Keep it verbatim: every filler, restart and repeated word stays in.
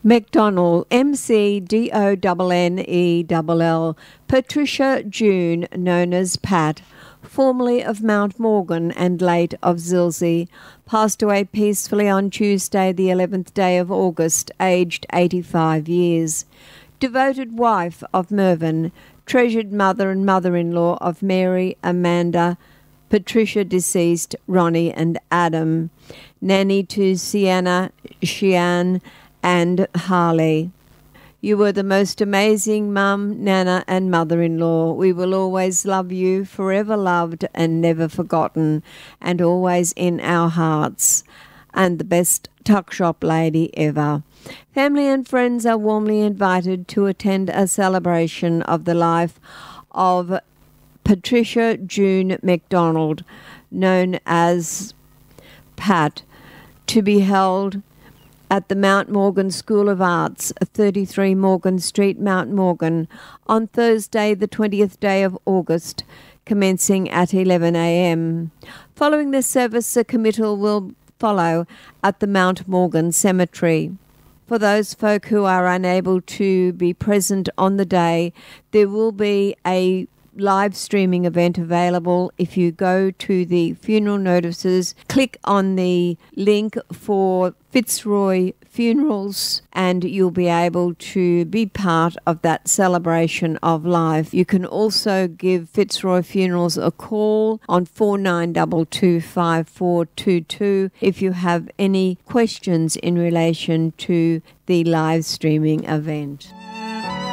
McDonnell, M C D O N N E L L, Patricia June, known as Pat, formerly of Mount Morgan and late of Zilsey, passed away peacefully on Tuesday, the eleventh day of August, aged eighty-five years. Devoted wife of Mervyn, treasured mother and mother-in-law of Mary, Amanda, Patricia deceased, Ronnie and Adam, nanny to Sienna, Shian, and Harley. You were the most amazing mum, nana and mother-in-law. We will always love you, forever loved and never forgotten, and always in our hearts. And the best tuck shop lady ever. Family and friends are warmly invited to attend a celebration of the life of Patricia June McDonald, known as Pat, to be held at the Mount Morgan School of Arts, thirty-three Morgan Street, Mount Morgan, on Thursday, the twentieth day of August, commencing at eleven a m. Following the service, a committal will follow at the Mount Morgan Cemetery. For those folk who are unable to be present on the day, there will be a live streaming event available. If you go to the funeral notices, click on the link for Fitzroy Funerals and you'll be able to be part of that celebration of life. You can also give Fitzroy Funerals a call on four nine two two, five four two two if you have any questions in relation to the live streaming event.